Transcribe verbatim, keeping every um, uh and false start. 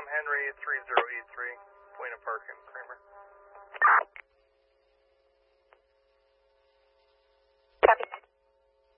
Henry three zero eight three, Buena Park and Kramer.